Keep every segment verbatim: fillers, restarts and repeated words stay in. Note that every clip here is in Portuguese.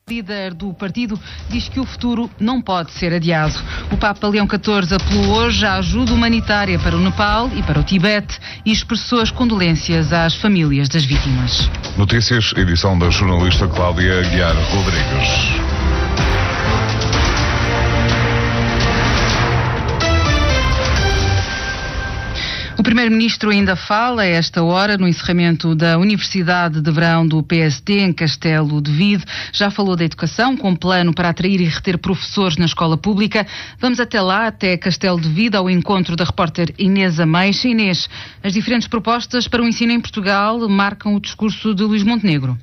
O líder do partido diz que o futuro não pode ser adiado. O Papa Leão catorze apelou hoje à ajuda humanitária para o Nepal e para o Tibete e expressou as condolências às famílias das vítimas. Notícias, edição da jornalista Cláudia Aguiar Rodrigues. O Primeiro-Ministro ainda fala a esta hora no encerramento da Universidade de Verão do P S D em Castelo de Vide. Já falou da educação com plano para atrair e reter professores na escola pública. Vamos até lá, até Castelo de Vide, ao encontro da repórter Inês Ameixa. Inês, as diferentes propostas para o ensino em Portugal marcam o discurso de Luís Montenegro.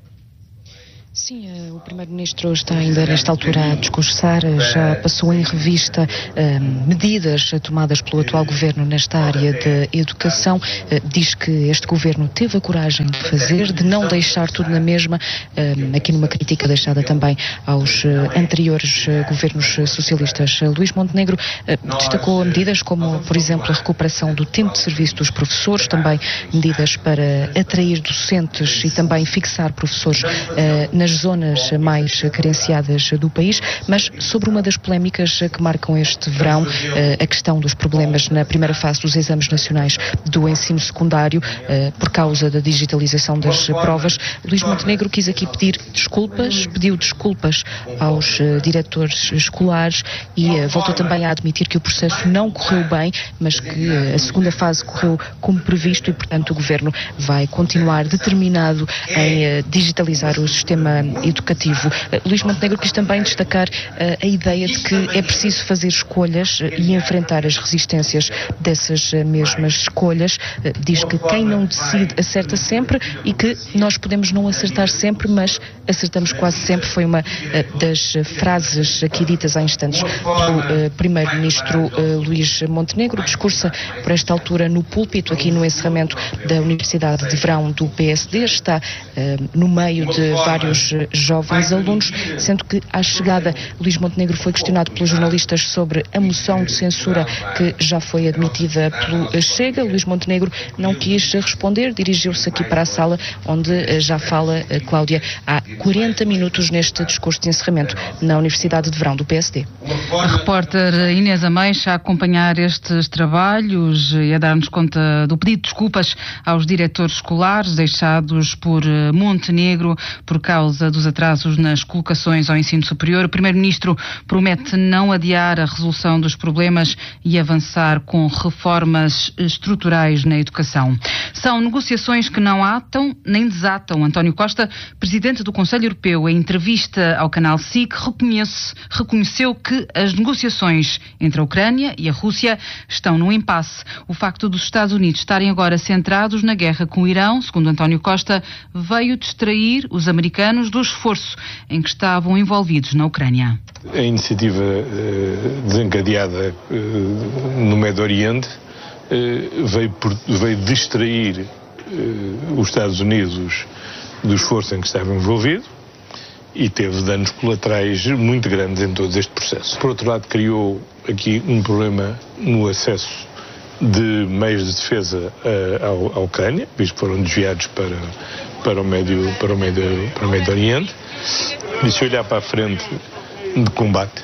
Sim, o Primeiro-Ministro está ainda nesta altura a discursar, já passou em revista uh, medidas tomadas pelo atual Governo nesta área de educação. Uh, diz que este Governo teve a coragem de fazer, de não deixar tudo na mesma, uh, aqui numa crítica deixada também aos uh, anteriores uh, governos socialistas. Uh, Luís Montenegro uh, destacou medidas como, por exemplo, a recuperação do tempo de serviço dos professores, também medidas para atrair docentes e também fixar professores uh, na nas zonas mais carenciadas do país, mas sobre uma das polémicas que marcam este verão, a questão dos problemas na primeira fase dos exames nacionais do ensino secundário, por causa da digitalização das provas. Luís Montenegro quis aqui pedir desculpas, pediu desculpas aos diretores escolares e voltou também a admitir que o processo não correu bem, mas que a segunda fase correu como previsto e, portanto, o Governo vai continuar determinado em digitalizar o sistema educativo. Luís Montenegro quis também destacar uh, a ideia de que é preciso fazer escolhas uh, e enfrentar as resistências dessas uh, mesmas escolhas. Uh, diz que quem não decide acerta sempre e que nós podemos não acertar sempre, mas acertamos quase sempre. Foi uma uh, das frases aqui ditas há instantes do uh, Primeiro-Ministro uh, Luís Montenegro. Discursa por esta altura no púlpito, aqui no encerramento da Universidade de Verão do P S D. Está uh, no meio de vários jovens alunos, sendo que à chegada Luís Montenegro foi questionado pelos jornalistas sobre a moção de censura que já foi admitida pelo Chega. Luís Montenegro não quis responder, dirigiu-se aqui para a sala onde já fala Cláudia há quarenta minutos neste discurso de encerramento na Universidade de Verão do P S D. A repórter Inês Ameixa a acompanhar estes trabalhos e a dar-nos conta do pedido de desculpas aos diretores escolares deixados por Montenegro por causa dos atrasos nas colocações ao ensino superior. O Primeiro-Ministro promete não adiar a resolução dos problemas e avançar com reformas estruturais na educação. São negociações que não atam nem desatam. António Costa, Presidente do Conselho Europeu, em entrevista ao canal S I C, reconhece, reconheceu que as negociações entre a Ucrânia e a Rússia estão num impasse. O facto dos Estados Unidos estarem agora centrados na guerra com o Irão, segundo António Costa, veio distrair os americanos do esforço em que estavam envolvidos na Ucrânia. A iniciativa eh, desencadeada eh, no Médio Oriente eh, veio, por, veio distrair eh, os Estados Unidos do esforço em que estava envolvido e teve danos colaterais muito grandes em todo este processo. Por outro lado, criou aqui um problema no acesso de meios de defesa uh, à Ucrânia, visto que foram desviados para, para, o Médio, para, o Médio, para o Médio Oriente. E se olhar para a frente de combate,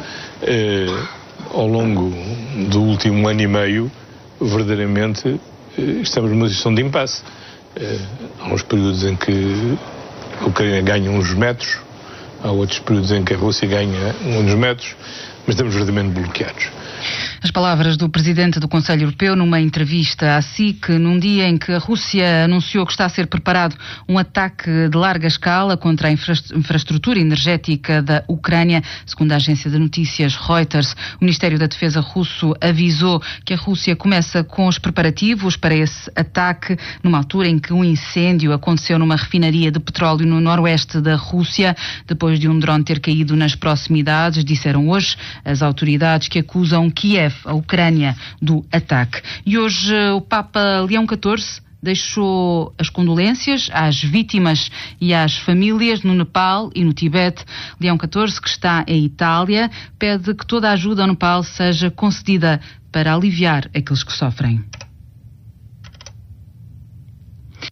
uh, ao longo do último ano e meio, verdadeiramente uh, estamos numa situação de impasse. Uh, há uns períodos em que a Ucrânia ganha uns metros, há outros períodos em que a Rússia ganha uns metros, mas estamos verdadeiramente bloqueados. As palavras do Presidente do Conselho Europeu numa entrevista à S I C, num dia em que a Rússia anunciou que está a ser preparado um ataque de larga escala contra a infra infraestrutura energética da Ucrânia. Segundo a agência de notícias Reuters, o Ministério da Defesa russo avisou que a Rússia começa com os preparativos para esse ataque, numa altura em que um incêndio aconteceu numa refinaria de petróleo no noroeste da Rússia, depois de um drone ter caído nas proximidades, disseram hoje as autoridades que acusam Kiev, a Ucrânia, do ataque. E hoje o Papa Leão catorze deixou as condolências às vítimas e às famílias no Nepal e no Tibete. Leão catorze, que está em Itália, pede que toda a ajuda ao Nepal seja concedida para aliviar aqueles que sofrem.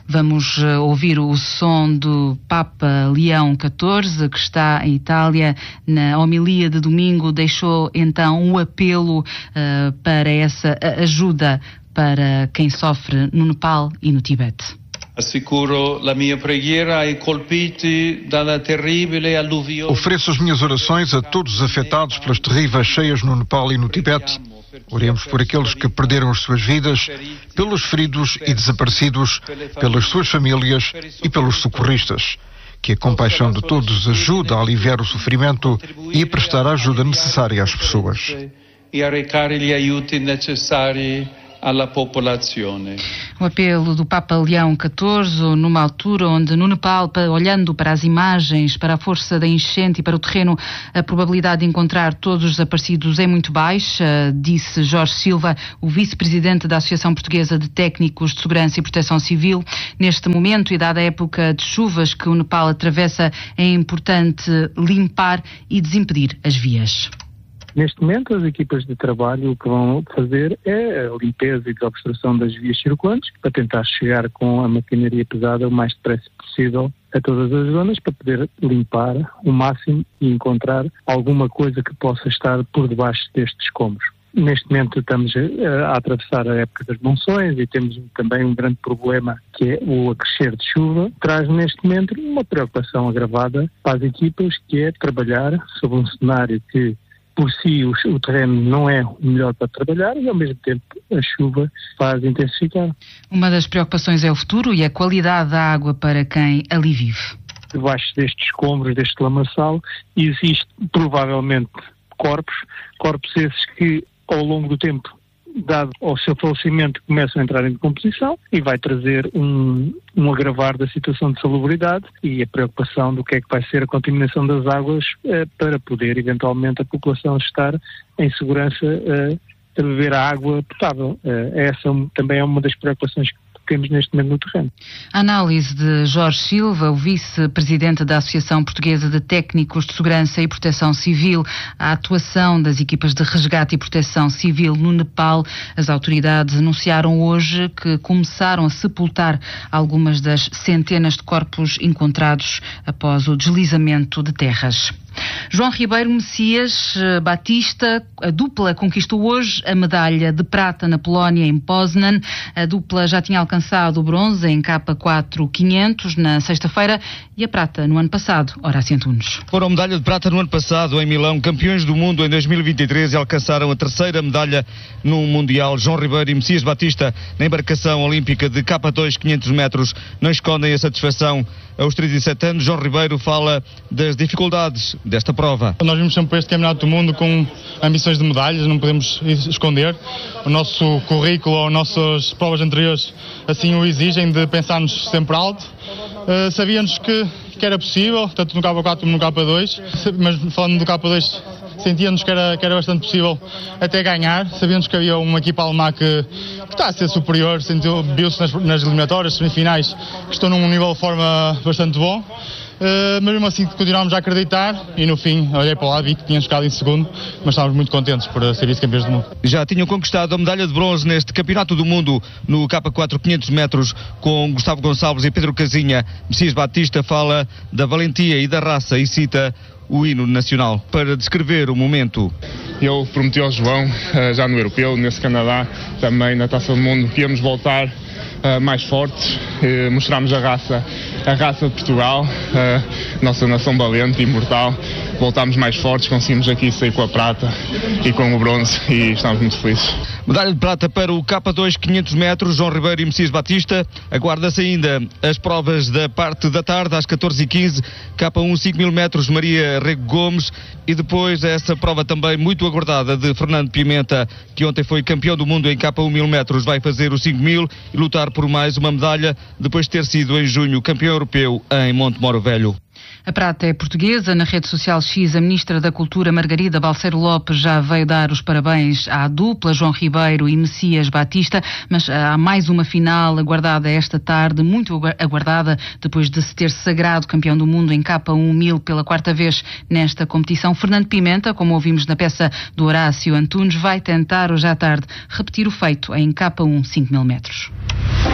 Vamos uh, ouvir o som do Papa Leão catorze, que está em Itália. Na homilia de domingo deixou então um apelo uh, para essa ajuda para quem sofre no Nepal e no Tibete. Assicuro la mia preghiera ai colpiti dalla terribile alluvione. Ofereço as minhas orações a todos os afetados pelas terríveis cheias no Nepal e no Tibete. Oremos por aqueles que perderam as suas vidas, pelos feridos e desaparecidos, pelas suas famílias e pelos socorristas. Que a compaixão de todos ajude a aliviar o sofrimento e a prestar a ajuda necessária às pessoas. E a recare gli aiuti necessari alla popolazione. O apelo do Papa Leão catorze, numa altura onde no Nepal, olhando para as imagens, para a força da enchente e para o terreno, a probabilidade de encontrar todos os desaparecidos é muito baixa, disse Jorge Silva, o vice-presidente da Associação Portuguesa de Técnicos de Segurança e Proteção Civil. Neste momento e dada a época de chuvas que o Nepal atravessa, é importante limpar e desimpedir as vias. Neste momento, as equipas de trabalho o que vão fazer é a limpeza e desobstrução das vias circulantes para tentar chegar com a maquinaria pesada o mais depressa possível a todas as zonas para poder limpar o máximo e encontrar alguma coisa que possa estar por debaixo destes escombros. Neste momento estamos a, a atravessar a época das monções e temos também um grande problema que é o acrescer de chuva. Traz neste momento uma preocupação agravada para as equipas, que é trabalhar sobre um cenário que por si o, o terreno não é o melhor para trabalhar e ao mesmo tempo a chuva faz intensificar. Uma das preocupações é o futuro e a qualidade da água para quem ali vive. Debaixo destes escombros, deste lamaçal, existe provavelmente corpos, corpos esses que ao longo do tempo, dado ao seu falecimento, começam a entrar em decomposição e vai trazer um, um agravar da situação de salubridade e a preocupação do que é que vai ser a contaminação das águas eh, para poder, eventualmente, a população estar em segurança eh, a beber a água potável. Eh, essa também é uma das preocupações que temos neste momento no terreno. A análise de Jorge Silva, o vice-presidente da Associação Portuguesa de Técnicos de Segurança e Proteção Civil, a atuação das equipas de resgate e proteção civil no Nepal. As autoridades anunciaram hoje que começaram a sepultar algumas das centenas de corpos encontrados após o deslizamento de terras. João Ribeiro, Messias Batista, a dupla conquistou hoje a medalha de prata na Polónia em Poznan. A dupla já tinha alcançado o bronze em K quatro quinhentos na sexta-feira e a prata no ano passado. Horácio Antunes. Foram medalha de prata no ano passado em Milão, campeões do mundo em dois mil e vinte e três e alcançaram a terceira medalha no Mundial. João Ribeiro e Messias Batista na embarcação olímpica de K dois quinhentos metros não escondem a satisfação. Aos trinta e sete anos, João Ribeiro fala das dificuldades desta prova. Nós vimos sempre este campeonato do mundo com ambições de medalhas, não podemos esconder. O nosso currículo, as nossas provas anteriores assim o exigem, de pensarmos sempre alto. Uh, sabíamos que, que era possível, tanto no K quatro como no K dois, mas falando do K dois, sentíamos que era, que era bastante possível até ganhar. Sabíamos que havia uma equipa alemã que, que está a ser superior, viu-se nas, nas eliminatórias, semifinais, que estão num nível de forma bastante bom. Uh, mas mesmo assim continuámos a acreditar e no fim olhei para lá, vi que tínhamos ficado em segundo, mas estávamos muito contentes por ser vice-campeões do mundo. Já tinham conquistado a medalha de bronze neste Campeonato do Mundo no K quatro quinhentos metros com Gustavo Gonçalves e Pedro Casinha. Messias Batista fala da valentia e da raça e cita o hino nacional para descrever o momento. Eu prometi ao João, já no Europeu, nesse Canadá, também na Taça do Mundo, que íamos voltar Uh, mais fortes, uh, mostramos a raça, a raça de Portugal, uh, nossa nação valente e imortal. Voltámos mais fortes, conseguimos aqui sair com a prata e com o bronze e estamos muito felizes. Medalha de prata para o K dois quinhentos metros, João Ribeiro e Messias Batista. Aguarda-se ainda as provas da parte da tarde, às catorze e quinze, K um cinco mil metros, Maria Rego Gomes, e depois essa prova também muito aguardada de Fernando Pimenta, que ontem foi campeão do mundo em K um mil metros, vai fazer os cinco mil e lutar por mais uma medalha, depois de ter sido em junho campeão europeu em Montemoro Velho. A prata é portuguesa. Na rede social X, a Ministra da Cultura, Margarida Balseiro Lopes, já veio dar os parabéns à dupla, João Ribeiro e Messias Batista, mas há mais uma final aguardada esta tarde, muito aguardada, depois de se ter sagrado campeão do mundo em K um mil pela quarta vez nesta competição. Fernando Pimenta, como ouvimos na peça do Horácio Antunes, vai tentar hoje à tarde repetir o feito em K um cinco mil metros.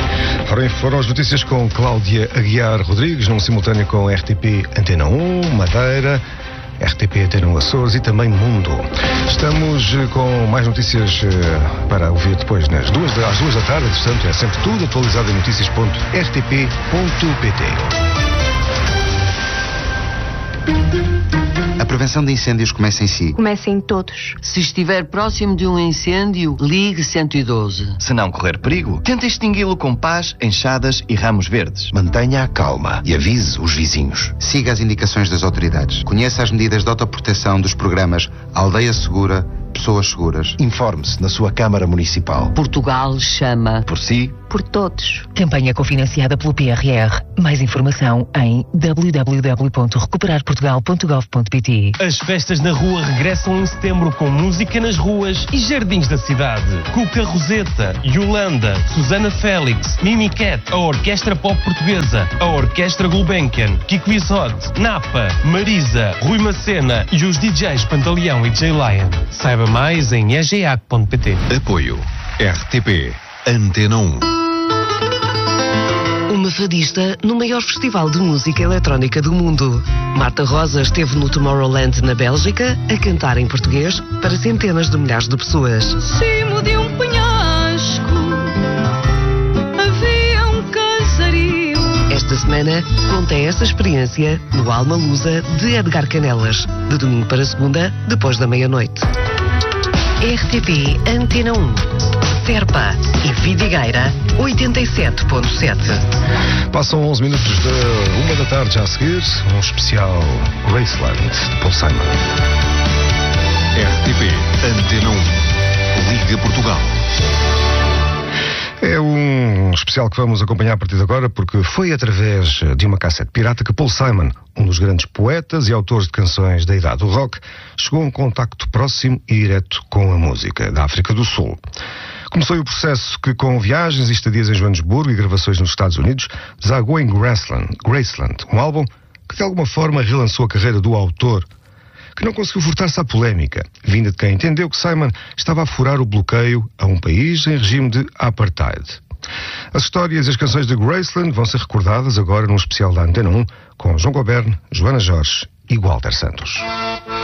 Foram, foram as notícias com Cláudia Aguiar Rodrigues, num simultâneo com R T P Antena um, Madeira, R T P Antena um Açores e também Mundo. Estamos com mais notícias para ouvir depois nas duas, às duas da tarde, portanto é sempre tudo atualizado em notícias ponto r t p ponto p t. A prevenção de incêndios começa em si. Começa em todos. Se estiver próximo de um incêndio, ligue cento e doze. Se não correr perigo, tente extingui-lo com pás, enxadas e ramos verdes. Mantenha a calma e avise os vizinhos. Siga as indicações das autoridades. Conheça as medidas de autoproteção dos programas Aldeia Segura, Pessoas Seguras. Informe-se na sua Câmara Municipal. Portugal chama. Por si. Por todos. Campanha cofinanciada pelo P R R. Mais informação em w w w ponto recuperar portugal ponto gov ponto p t. As festas na rua regressam em setembro com música nas ruas e jardins da cidade. Cuca Roseta, Yolanda, Susana Félix, Mimi Cat, a Orquestra Pop Portuguesa, a Orquestra Gulbenkian, Kiko Isote, Napa, Marisa, Rui Macena e os D Js Pantaleão e J Lion. Saiba mais em e g a c ponto p t. Apoio R T P Antena um. Uma fadista no maior festival de música eletrónica do mundo. Marta Rosa esteve no Tomorrowland, na Bélgica, a cantar em português para centenas de milhares de pessoas. Cimo de um penhasco havia um casario. Esta semana conta essa experiência no Alma Lusa de Edgar Canelas, de domingo para segunda, depois da meia-noite. R T P Antena um. Serpa e Vidigueira oitenta e sete ponto sete. Passam onze minutos da uma da tarde já a seguir, um especial Graceland de Paul Simon. R T P Antena um. Liga Portugal. É um especial que vamos acompanhar a partir de agora, porque foi através de uma cassete pirata que Paul Simon, um dos grandes poetas e autores de canções da idade do rock, chegou a um contacto próximo e direto com a música da África do Sul. Começou o processo que, com viagens e estadias em Joanesburgo e gravações nos Estados Unidos, desagou em Graceland, Graceland, um álbum que de alguma forma relançou a carreira do autor, que não conseguiu furtar-se à polémica, vinda de quem entendeu que Simon estava a furar o bloqueio a um país em regime de apartheid. As histórias e as canções de Graceland vão ser recordadas agora num especial da Antena um com João Goberne, Joana Jorge e Walter Santos.